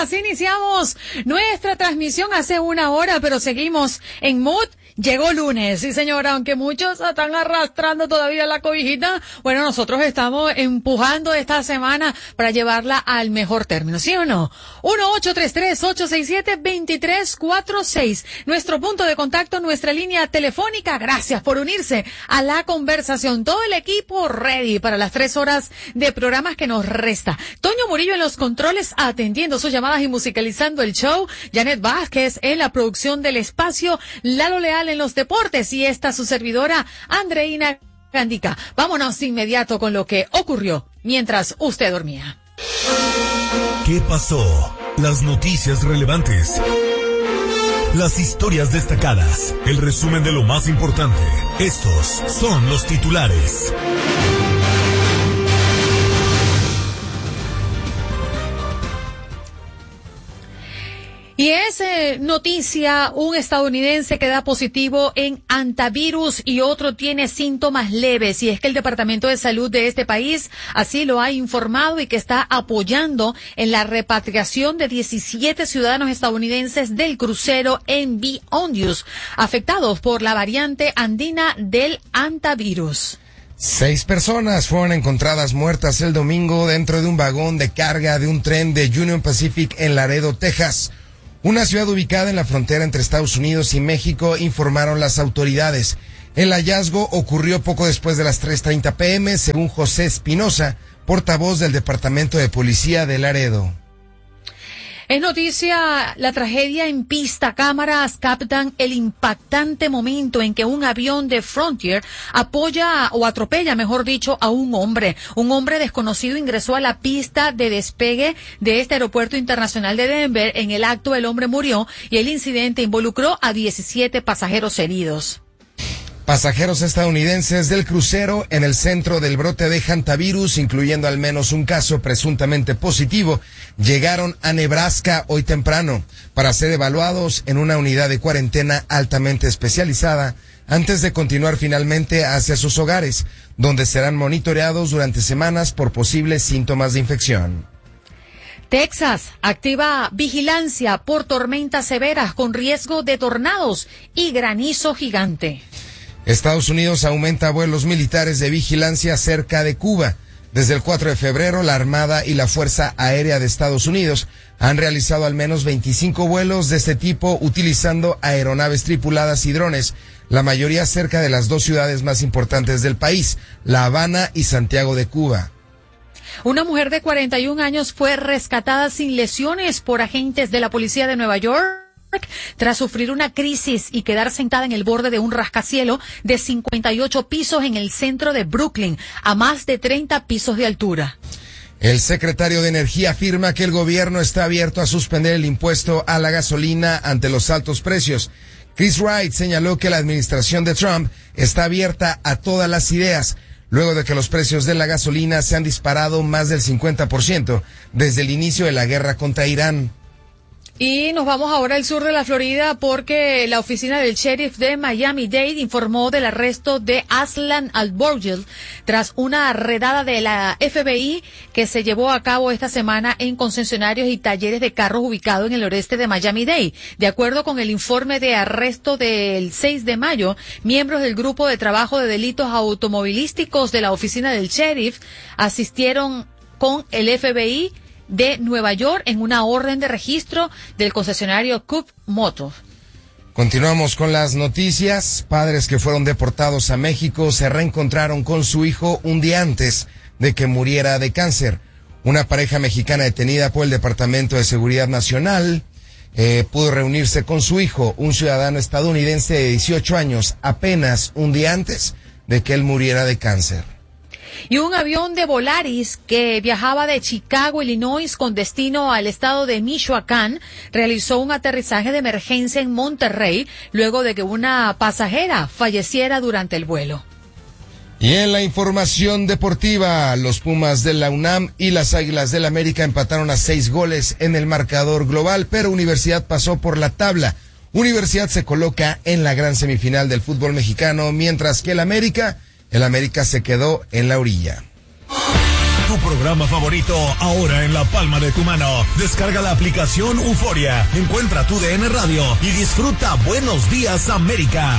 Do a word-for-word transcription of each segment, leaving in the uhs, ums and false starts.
así iniciamos nuestra transmisión hace una hora, pero seguimos en mood. Llegó lunes, sí señora, aunque muchos están arrastrando todavía la cobijita, bueno, nosotros estamos empujando esta semana para llevarla al mejor término, ¿sí o no? uno ocho tres tres, ocho seis siete, dos tres cuatro seis, nuestro punto de contacto, nuestra línea telefónica. Gracias por unirse a la conversación. Todo el equipo ready para las tres horas de programas que nos resta. Toño Murillo en los controles atendiendo sus llamadas y musicalizando el show. Janet Vázquez en la producción del espacio. Lalo Leal en los deportes y esta su servidora Andreina Gandica. Vámonos de inmediato con lo que ocurrió mientras usted dormía. ¿Qué pasó? Las noticias relevantes, las historias destacadas, el resumen de lo más importante. Estos son los titulares. Y es eh, noticia, un estadounidense que da positivo en antivirus y otro tiene síntomas leves. Y es que el Departamento de Salud de este país así lo ha informado y que está apoyando en la repatriación de diecisiete ciudadanos estadounidenses del crucero M V Ondius, afectados por la variante andina del antivirus. Seis personas fueron encontradas muertas el domingo dentro de un vagón de carga de un tren de Union Pacific en Laredo, Texas. Una ciudad ubicada en la frontera entre Estados Unidos y México, informaron las autoridades. El hallazgo ocurrió poco después de las tres treinta pm, según José Espinosa, portavoz del Departamento de Policía de Laredo. Es noticia la tragedia en pista. Cámaras captan el impactante momento en que un avión de Frontier apoya o atropella, mejor dicho, a un hombre. Un hombre desconocido ingresó a la pista de despegue de este aeropuerto internacional de Denver. En el acto el hombre murió y el incidente involucró a diecisiete pasajeros heridos. Pasajeros estadounidenses del crucero en el centro del brote de hantavirus, incluyendo al menos un caso presuntamente positivo, llegaron a Nebraska hoy temprano para ser evaluados en una unidad de cuarentena altamente especializada antes de continuar finalmente hacia sus hogares, donde serán monitoreados durante semanas por posibles síntomas de infección. Texas activa vigilancia por tormentas severas con riesgo de tornados y granizo gigante. Estados Unidos aumenta vuelos militares de vigilancia cerca de Cuba. Desde el cuatro de febrero, la Armada y la Fuerza Aérea de Estados Unidos han realizado al menos veinticinco vuelos de este tipo utilizando aeronaves tripuladas y drones, la mayoría cerca de las dos ciudades más importantes del país, La Habana y Santiago de Cuba. Una mujer de cuarenta y un años fue rescatada sin lesiones por agentes de la policía de Nueva York tras sufrir una crisis y quedar sentada en el borde de un rascacielos de cincuenta y ocho pisos en el centro de Brooklyn, a más de treinta pisos de altura. El secretario de Energía afirma que el gobierno está abierto a suspender el impuesto a la gasolina ante los altos precios. Chris Wright señaló que la administración de Trump está abierta a todas las ideas, luego de que los precios de la gasolina se han disparado más del cincuenta por ciento desde el inicio de la guerra contra Irán. Y nos vamos ahora al sur de la Florida porque la oficina del sheriff de Miami-Dade informó del arresto de Aslan Al-Borgil tras una redada de la F B I que se llevó a cabo esta semana en concesionarios y talleres de carros ubicados en el oeste de Miami-Dade. De acuerdo con el informe de arresto del seis de mayo, miembros del grupo de trabajo de delitos automovilísticos de la oficina del sheriff asistieron con el F B I de Nueva York en una orden de registro del concesionario Cup Motors. Continuamos con las noticias. Padres que fueron deportados a México se reencontraron con su hijo un día antes de que muriera de cáncer. Una pareja mexicana detenida por el Departamento de Seguridad Nacional eh, pudo reunirse con su hijo, un ciudadano estadounidense de dieciocho años, apenas un día antes de que él muriera de cáncer. Y un avión de Volaris que viajaba de Chicago, Illinois, con destino al estado de Michoacán, realizó un aterrizaje de emergencia en Monterrey, luego de que una pasajera falleciera durante el vuelo. Y en la información deportiva, los Pumas de la UNAM y las Águilas del América empataron a seis goles en el marcador global, pero Universidad pasó por la tabla. Universidad se coloca en la gran semifinal del fútbol mexicano, mientras que el América... El América se quedó en la orilla. Tu programa favorito ahora en la palma de tu mano. Descarga la aplicación Euforia, encuentra tu D N Radio y disfruta Buenos Días América.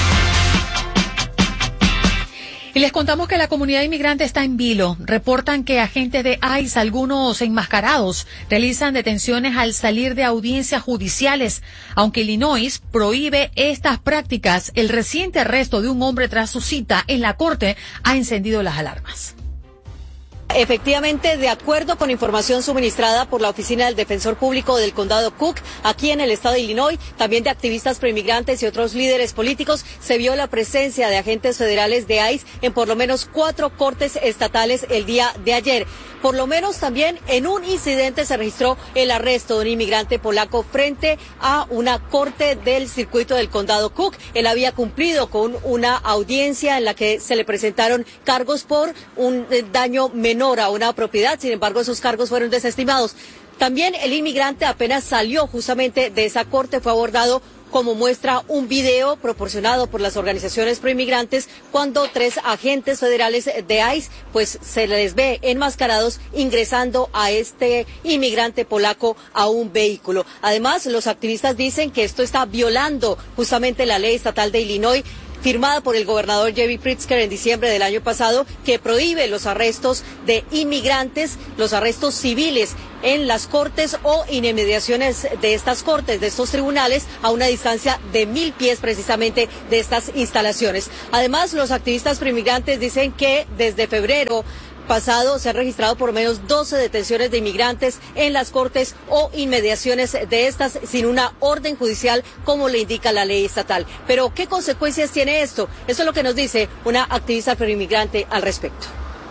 Y les contamos que la comunidad inmigrante está en vilo. Reportan que agentes de ICE, algunos enmascarados, realizan detenciones al salir de audiencias judiciales. Aunque Illinois prohíbe estas prácticas, el reciente arresto de un hombre tras su cita en la corte ha encendido las alarmas. Efectivamente, de acuerdo con información suministrada por la Oficina del Defensor Público del Condado Cook, aquí en el estado de Illinois, también de activistas proinmigrantes y otros líderes políticos, se vio la presencia de agentes federales de ICE en por lo menos cuatro cortes estatales el día de ayer. Por lo menos también en un incidente se registró el arresto de un inmigrante polaco frente a una corte del circuito del Condado Cook. Él había cumplido con una audiencia en la que se le presentaron cargos por un daño menor a una propiedad, sin embargo esos cargos fueron desestimados. También el inmigrante apenas salió justamente de esa corte, fue abordado, como muestra un video proporcionado por las organizaciones proinmigrantes, cuando tres agentes federales de ICE pues se les ve enmascarados ingresando a este inmigrante polaco a un vehículo. Además, los activistas dicen que esto está violando justamente la ley estatal de Illinois, firmada por el gobernador J B Pritzker en diciembre del año pasado, que prohíbe los arrestos de inmigrantes, los arrestos civiles en las cortes o en inmediaciones de estas cortes, de estos tribunales, a una distancia de mil pies precisamente de estas instalaciones. Además, los activistas proinmigrantes dicen que desde febrero pasado se han registrado por lo menos doce detenciones de inmigrantes en las cortes o inmediaciones de estas sin una orden judicial como le indica la ley estatal. Pero ¿qué consecuencias tiene esto? Eso es lo que nos dice una activista proinmigrante al respecto.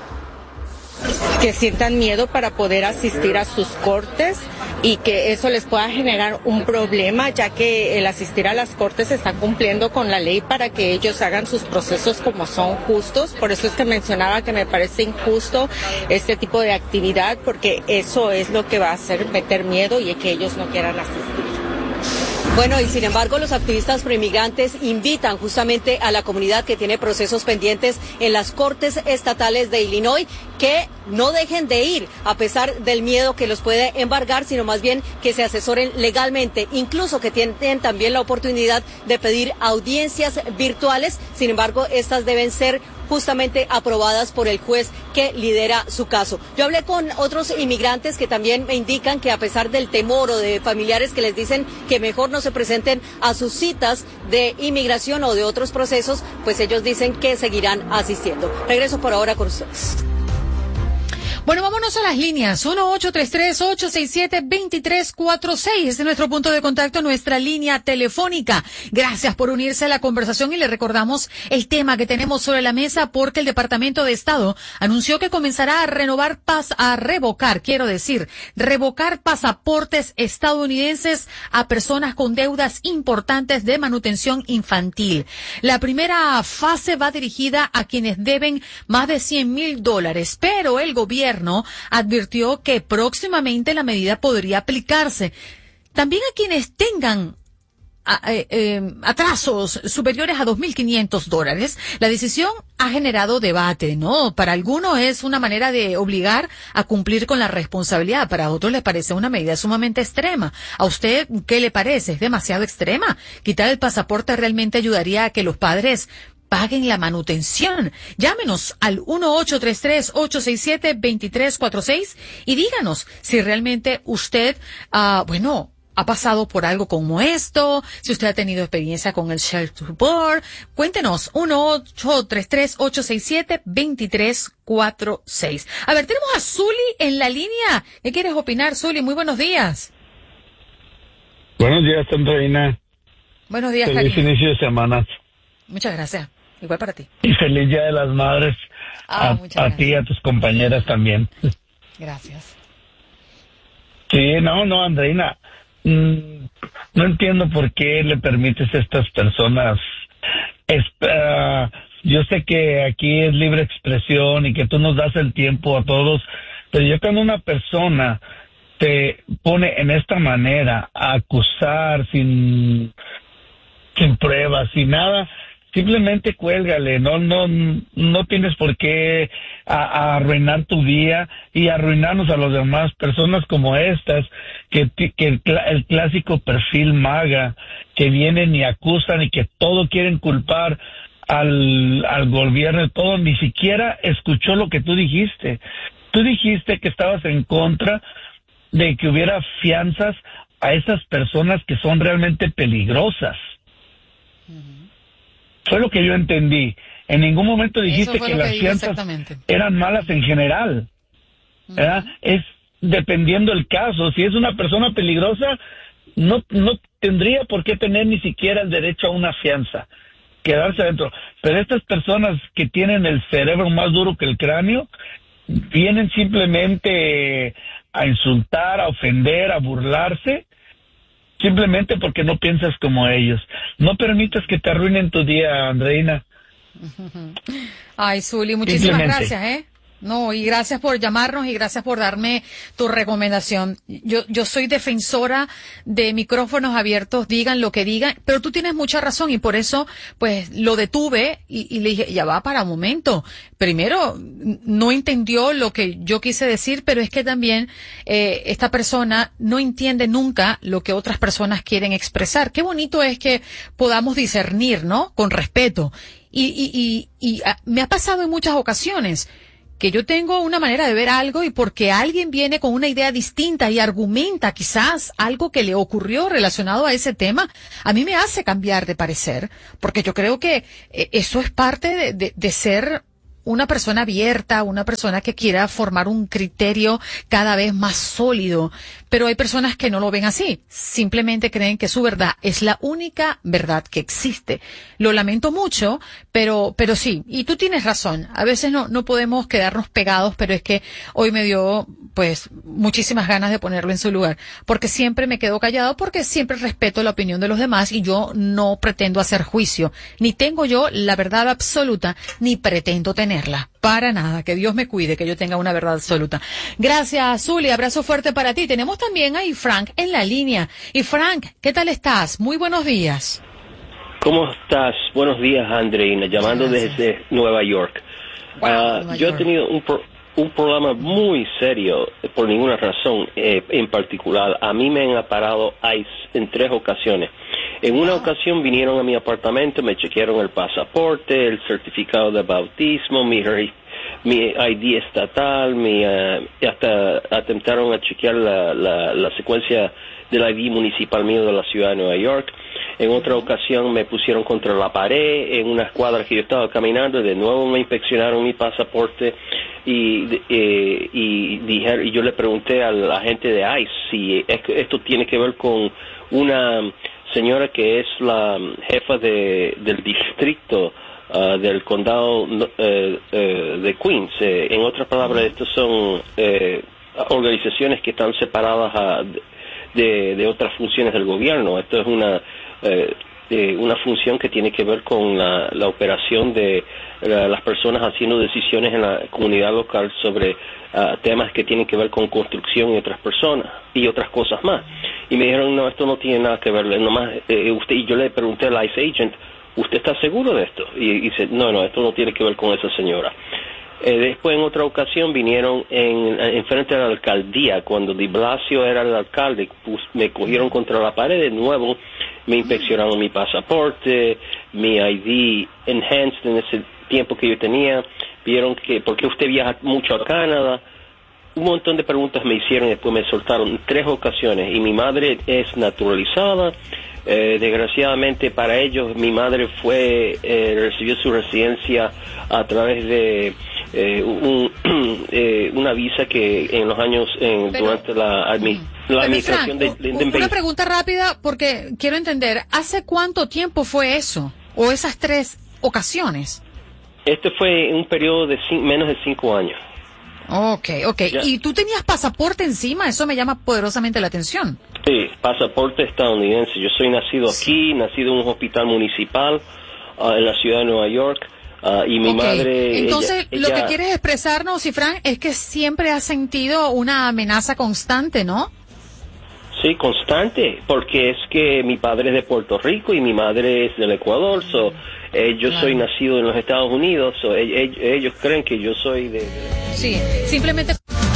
Que sientan miedo para poder asistir a sus cortes y que eso les pueda generar un problema, ya que el asistir a las cortes está cumpliendo con la ley para que ellos hagan sus procesos como son justos. Por eso es que mencionaba que me parece injusto este tipo de actividad, porque eso es lo que va a hacer meter miedo y que ellos no quieran asistir. Bueno, y sin embargo, los activistas proinmigrantes invitan justamente a la comunidad que tiene procesos pendientes en las cortes estatales de Illinois que no dejen de ir a pesar del miedo que los puede embargar, sino más bien que se asesoren legalmente, incluso que tienen también la oportunidad de pedir audiencias virtuales. Sin embargo, estas deben ser justamente aprobadas por el juez que lidera su caso. Yo hablé con otros inmigrantes que también me indican que a pesar del temor o de familiares que les dicen que mejor no se presenten a sus citas de inmigración o de otros procesos, pues ellos dicen que seguirán asistiendo. Regreso por ahora con ustedes. Bueno, vámonos a las líneas. uno ocho tres tres, ocho seis siete, dos tres cuatro seis es nuestro punto de contacto, nuestra línea telefónica. Gracias por unirse a la conversación y le recordamos el tema que tenemos sobre la mesa, porque el Departamento de Estado anunció que comenzará a renovar, pas, a revocar, quiero decir, revocar pasaportes estadounidenses a personas con deudas importantes de manutención infantil. La primera fase va dirigida a quienes deben más de cien mil dólares, pero el gobierno advirtió que próximamente la medida podría aplicarse también a quienes tengan a, eh, eh, atrasos superiores a dos mil quinientos dólares. La decisión ha generado debate, ¿no? Para algunos es una manera de obligar a cumplir con la responsabilidad, para otros les parece una medida sumamente extrema. ¿A usted qué le parece? ¿Es demasiado extrema? ¿Quitar el pasaporte realmente ayudaría a que los padres paguen la manutención? Llámenos al uno ocho tres tres, ocho seis siete, dos tres cuatro seis y díganos si realmente usted, uh, bueno, ha pasado por algo como esto, si usted ha tenido experiencia con el Child Support. Cuéntenos, uno ocho tres tres, ocho seis siete, dos tres cuatro seis. A ver, tenemos a Zuli en la línea. ¿Qué quieres opinar, Zuli? Muy buenos días. Buenos días, Andreina. Buenos días, Feliz cariño. inicio de semana. Muchas gracias. Igual para ti. Y feliz Día de las Madres. Ah, a, muchas a gracias. ti y a tus compañeras también. Gracias. Sí, no, no, Andreina. Mm, no entiendo por qué le permites a estas personas. Es, uh, yo sé que aquí es libre expresión y que tú nos das el tiempo a todos, pero yo cuando una persona te pone en esta manera a acusar sin, sin pruebas, sin nada, simplemente cuélgale, no, no, no tienes por qué a, a arruinar tu día y arruinarnos a los demás, personas como estas, que, que el, el clásico perfil maga, que vienen y acusan y que todo quieren culpar al, al gobierno, todo, ni siquiera escuchó lo que tú dijiste. Tú dijiste que estabas en contra de que hubiera fianzas a esas personas que son realmente peligrosas. Uh-huh. Fue lo que yo entendí. En ningún momento dijiste que las fianzas eran malas en general. ¿Verdad? Uh-huh. Es dependiendo el caso. Si es una persona peligrosa, no, no tendría por qué tener ni siquiera el derecho a una fianza, quedarse adentro. Pero estas personas que tienen el cerebro más duro que el cráneo, vienen simplemente a insultar, a ofender, a burlarse, simplemente porque no piensas como ellos. No permitas que te arruinen tu día, Andreina. Ay, Zuli, muchísimas gracias, ¿eh? No, y gracias por llamarnos y gracias por darme tu recomendación. Yo, yo soy defensora de micrófonos abiertos, digan lo que digan, pero tú tienes mucha razón y por eso, pues, lo detuve y, y le dije, ya va, para un momento. Primero, no entendió lo que yo quise decir, pero es que también eh, esta persona no entiende nunca lo que otras personas quieren expresar. Qué bonito es que podamos discernir, ¿no? Con respeto. Y, y, y, y a, me ha pasado en muchas ocasiones que yo tengo una manera de ver algo y porque alguien viene con una idea distinta y argumenta quizás algo que le ocurrió relacionado a ese tema, a mí me hace cambiar de parecer, porque yo creo que eso es parte de, de, de ser una persona abierta, una persona que quiera formar un criterio cada vez más sólido. Pero hay personas que no lo ven así. Simplemente creen que su verdad es la única verdad que existe. Lo lamento mucho, pero, pero sí. Y tú tienes razón. A veces no, no podemos quedarnos pegados, pero es que hoy me dio, pues, muchísimas ganas de ponerlo en su lugar. Porque siempre me quedo callado, porque siempre respeto la opinión de los demás y yo no pretendo hacer juicio. Ni tengo yo la verdad absoluta, ni pretendo tenerla. Para nada. Que Dios me cuide, que yo tenga una verdad absoluta. Gracias, Zuli. Abrazo fuerte para ti. Tenemos también a Frank en la línea. Y Frank, ¿qué tal estás? Muy buenos días. ¿Cómo estás? Buenos días, Andreina, llamando desde Nueva York. Wow, uh, Nueva yo York. he tenido un, pro, un problema muy serio, por ninguna razón eh, en particular. A mí me han parado ICE en tres ocasiones. En una wow. ocasión vinieron a mi apartamento, me chequearon el pasaporte, el certificado de bautismo, mi, mi I D estatal, mi, uh, hasta atentaron a chequear la, la, la secuencia del I D municipal mío de la ciudad de Nueva York. En otra ocasión me pusieron contra la pared en una escuadra que yo estaba caminando, de nuevo me inspeccionaron mi pasaporte y, eh, y, dijeron, y yo le pregunté al agente de ICE si esto tiene que ver con una señora que es la jefa de, del distrito uh, del condado uh, uh, de Queens. Eh, en otras palabras, estos son eh, organizaciones que están separadas a, de, de otras funciones del gobierno. Esto es una eh, eh, una función que tiene que ver con la, la operación de la, las personas haciendo decisiones en la comunidad local sobre uh, temas que tienen que ver con construcción y otras personas y otras cosas más. Y me dijeron, no, esto no tiene nada que ver, nomás, eh, usted, y yo le pregunté al ICE agent, ¿usted está seguro de esto? Y, y dice, no, no, esto no tiene que ver con esa señora. Eh, después, en otra ocasión, vinieron en, en frente a la alcaldía, cuando Di Blasio era el alcalde, pues, me cogieron contra la pared de nuevo, me inspeccionaron mi pasaporte, mi I D enhanced en ese tiempo que yo tenía, vieron que, ¿por qué usted viaja mucho a Canadá? Un montón de preguntas me hicieron y después me soltaron en tres ocasiones. Y mi madre es naturalizada. Eh, desgraciadamente para ellos, mi madre fue eh, recibió su residencia a través de eh, un, eh, una visa que en los años, en, Pero, durante la, admi la administración Frank, de, de, de... Una pregunta rápida porque quiero entender, ¿hace cuánto tiempo fue eso? ¿O esas tres ocasiones? Este fue un periodo de cinco, menos de cinco años. Okay, okay. Ya. ¿Y tú tenías pasaporte encima? Eso me llama poderosamente la atención. Sí, pasaporte estadounidense. Yo soy nacido aquí, nacido en un hospital municipal uh, en la ciudad de Nueva York uh, y mi okay. madre... Entonces, ella, lo ella... que quieres expresarnos, Cifrán, es que siempre has sentido una amenaza constante, ¿no? Sí, constante, porque es que mi padre es de Puerto Rico y mi madre es del Ecuador, so, eh, yo claro. soy nacido en los Estados Unidos, so, ellos, ellos creen que yo soy de... de... Sí, simplemente...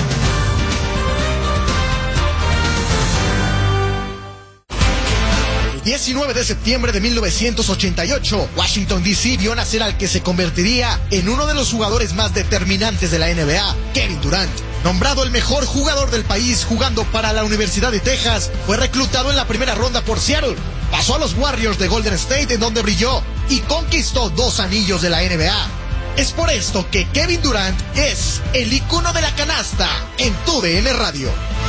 diecinueve de septiembre de mil novecientos ochenta y ocho, Washington D C vio nacer al que se convertiría en uno de los jugadores más determinantes de la N B A, Kevin Durant. Nombrado el mejor jugador del país jugando para la Universidad de Texas, fue reclutado en la primera ronda por Seattle. Pasó a los Warriors de Golden State, en donde brilló y conquistó dos anillos de la N B A. Es por esto que Kevin Durant es el icono de la canasta en tu D N Radio.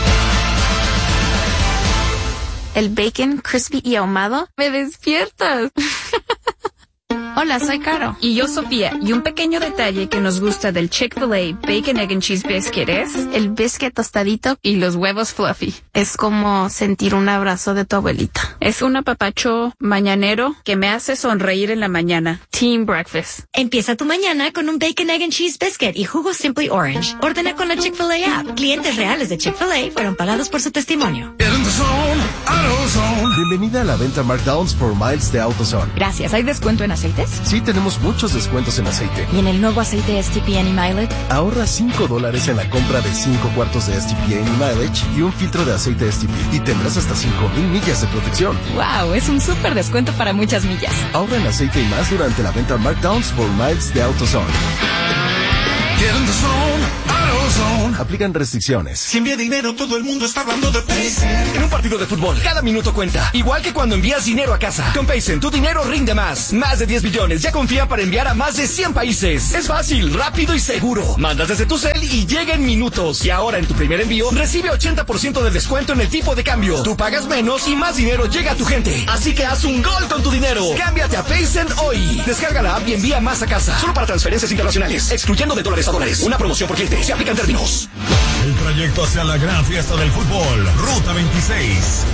El bacon crispy y ahumado, me despiertas. Hola, soy Caro. Y yo, Sofía. Y un pequeño detalle que nos gusta del Chick-fil-A Bacon, Egg and Cheese Biscuit es... el biscuit tostadito y los huevos fluffy. Es como sentir un abrazo de tu abuelita. Es un apapacho mañanero que me hace sonreír en la mañana. Team Breakfast. Empieza tu mañana con un Bacon, Egg and Cheese Biscuit y jugo Simply Orange. Ordena con la Chick-fil-A app. Clientes reales de Chick-fil-A fueron pagados por su testimonio. Bienvenida a la venta Markdowns for Miles de AutoZone. Gracias. ¿Hay descuento en aceites? Sí, tenemos muchos descuentos en aceite. ¿Y en el nuevo aceite S T P Any Mileage? Ahorra cinco dólares en la compra de cinco cuartos de S T P Any Mileage y un filtro de aceite S T P. Y tendrás hasta cinco mil millas de protección. ¡Wow! Es un súper descuento para muchas millas. Ahorra en aceite y más durante la venta Markdowns for Miles de AutoZone. Get in the zone, AutoZone. Aplican restricciones. Si envía dinero, todo el mundo está hablando de Paycent. En un partido de fútbol, cada minuto cuenta. Igual que cuando envías dinero a casa. Con Paycent, tu dinero rinde más. Más de diez billones ya confían para enviar a más de cien países. Es fácil, rápido y seguro. Mandas desde tu cel y llega en minutos. Y ahora en tu primer envío, recibe ochenta por ciento de descuento en el tipo de cambio. Tú pagas menos y más dinero llega a tu gente. Así que haz un gol con tu dinero. Cámbiate a Paycent hoy. Descarga la app y envía más a casa. Solo para transferencias internacionales. Excluyendo de dólares a dólares. Una promoción por cliente. Se aplican términos. El trayecto hacia la gran fiesta del fútbol. Ruta veintiséis.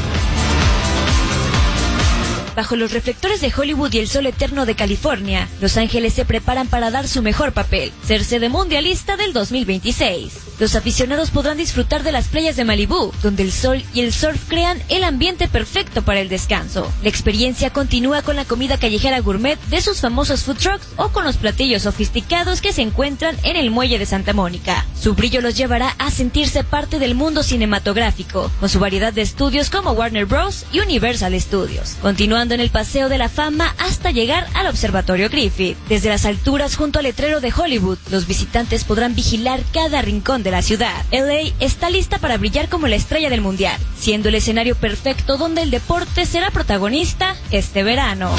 Bajo los reflectores de Hollywood y el sol eterno de California, Los Ángeles se preparan para dar su mejor papel, ser sede mundialista del dos mil veintiséis. Los aficionados podrán disfrutar de las playas de Malibú, donde el sol y el surf crean el ambiente perfecto para el descanso. La experiencia continúa con la comida callejera gourmet de sus famosos food trucks o con los platillos sofisticados que se encuentran en el muelle de Santa Mónica. Su brillo los llevará a sentirse parte del mundo cinematográfico, con su variedad de estudios como Warner Bros. Y Universal Studios, continuando en el Paseo de la Fama hasta llegar al Observatorio Griffith. Desde las alturas junto al letrero de Hollywood, los visitantes podrán vigilar cada rincón de la ciudad. L A está lista para brillar como la estrella del mundial, siendo el escenario perfecto donde el deporte será protagonista este verano.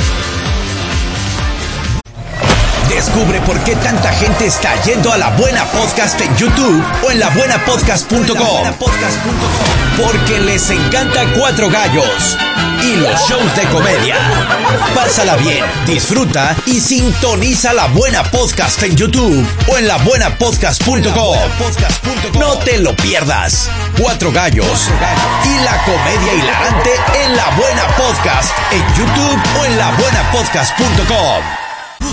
Descubre por qué tanta gente está yendo a La Buena Podcast en YouTube o en la buena podcast punto com. Porque les encanta Cuatro Gallos y los shows de comedia. Pásala bien, disfruta y sintoniza La Buena Podcast en YouTube o en la buena podcast punto com. No te lo pierdas. Cuatro Gallos y la comedia hilarante en La Buena Podcast en YouTube o en la buena podcast punto com.